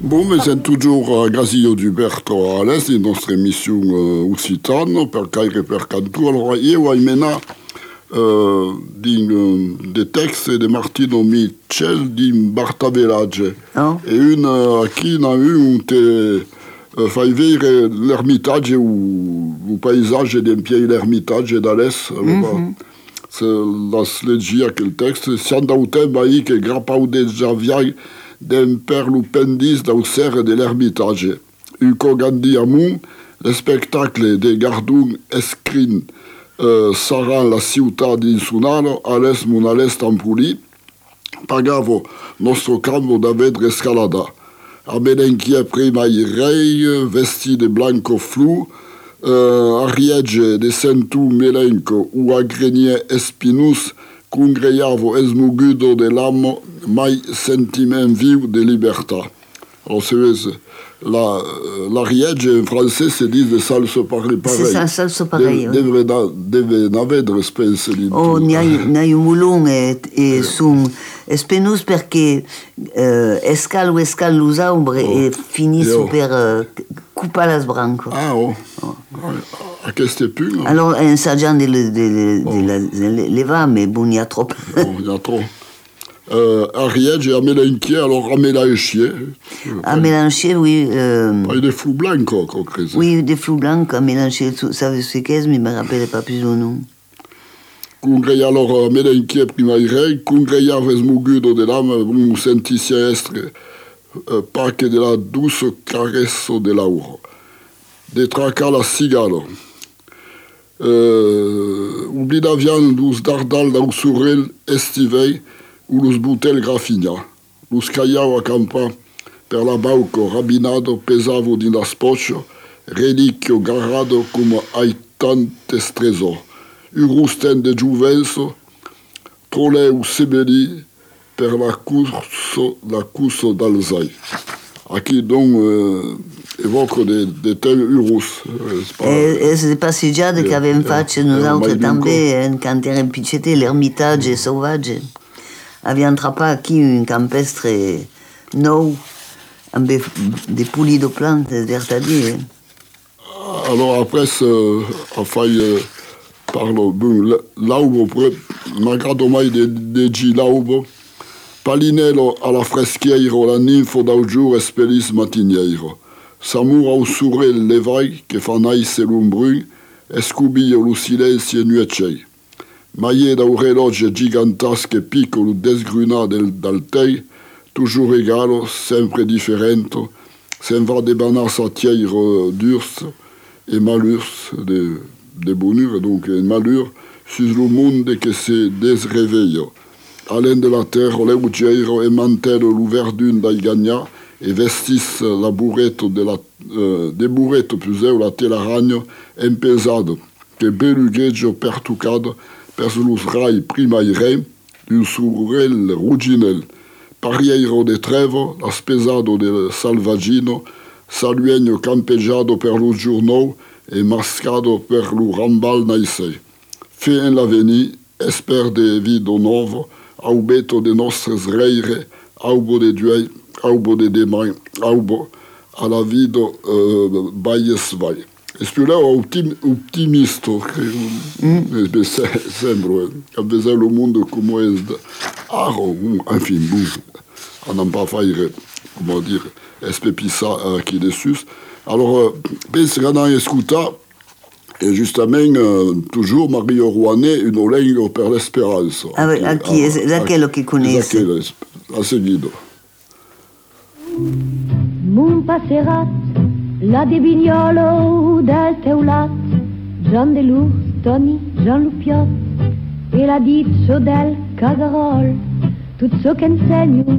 Bon, mais c'est toujours Grazio Duberto à l'est di nostra emissione occitane per caire per cantu. Allora, io aimena des textes de Martino Michel di Bartavelage. Oh. E una qui n'a un te fai vedere l'ermitage o paesaggio del piedi l'ermitage d'Alès. La sleggia che il testo si andautem aí che grappau de javiai d'un perlu pendis dau serre de l'ermitage. Uco gandi amun, le spectacle de Gardun escrin saran la ciutat d'insunalo, ales mun ales tampuli, pagavo nostro campo da vedre escalada. A melenchia prima i rei, vesti de blanco flu, ariege de sentu melenco u agrenie espinus, congreiavo esmugudo de l'amo, mai sentiment viu de libertà. Alors, l'ariege en français se dit de salso pareil. C'est ça, salso pareil. Deve n'avedre spes. Oh, n'hai un mulun e sun espenus perché escal l'usaumbre e finisco per coupa las branco. Ah, oh. A queste punt? Alors, ensaggiando le va, mais bon, il y a trop. Il y a trop. Ariège a melenchier, alors a mélanchier. A mélanchier, oui. Pas des flous blancs, quoi, oui, des flous blancs, a mélanchier, ça c'est qu'est-ce, mais je ne me rappelle pas plus le nom. Congreia alors melenchier prima i rei, congreia vesmugudo de l'âme, un sentissia estre, pace de la douce caresso de l'auro. Detraca la cigalo. Ublidavian dus dardal da usurel estivei, u los butel grafigna. Los caiau a campa per la bauco rabinado pesavo din la spoccio, reliquio garrado come aitantes tresor. Urusten de giuvenso, troleu sebeli per la curso d'Alzai. Qui donc évoque des tels urus. C'est passeggiate che avevamo fatto nosaltres també, quand érem piccete, l'ermitage sauvage. Aviam trapat aquí un campestre nou, amb des poulies de plantes, vertadier. Alors après, a fai parlo, l'aubo, m'agrado mai de gi l'aubo, palinello alla freschiero, la ninfo d'augiur espelis matiniero. Samur au surel levai, che fa naise l'umbrun, escubio lo silenzio nuecei. Maie da un relogio gigantasco e piccolo desgruna dal toujours egalo, sempre differente, se'n va de banas a tieiro d'urs e malurs de bonheur, donc en malheur, sus le monde que se desreveille. Alain de la terre, l'eugeiro e mantello l'uverdun dai gagna, e vestis la burretto de burretto puseu la telaragno empesado, che belugheggio pertucado, per los rai prima i rei, un surrel ruginel, parieiro de trevo, l'aspesado de salvagino, saluegno campeggiado per lo giorno e mascado per lo rambal naisei. Fe en l'aveni, esper de vido novo, aubeto de nostres reire, aubo de duei, aubo de demai, aubo a la vido baies vai. Spune optimista, sembra, a vedere il mondo come è, enfin, on n'a pas faire, comment dire, espépissa qui dessus. Alors, penso che non ascolta, e giustamente, toujours Mario Rouanet, un olegno per l'esperanza. A chi è quello che conosce? A seguito. Mon passerat, la de Vignolo del Teulat, Gian de Luz, Toni, Gian Lupiot, e la dizzo del Cagarol, tutto ciò che insegno